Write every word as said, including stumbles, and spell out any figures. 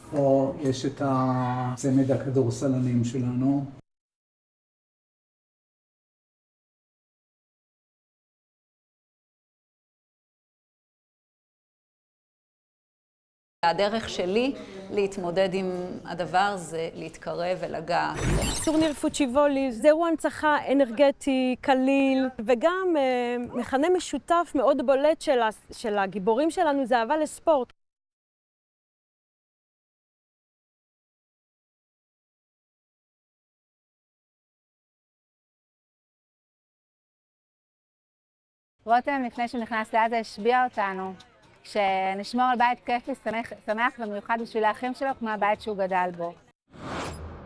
פה יש את הצמד הכדורסלנים שלנו. הדרך שלי להתמודד עם הדבר זה להתקרב ולגעת. טורניר פוצ'יבולי זה אירוע הנצחה אנרגטי, קליל, וגם אה, מכנה משותף מאוד בולט של, של הגיבורים שלנו זה אהבה לספורט. רותם לפני שהוא נכנס לעזה השביע אותנו שנשמור על בית כיפי, שמח, שמח ומיוחד בשביל האחים שלו כמו הבית שהוא גדל בו.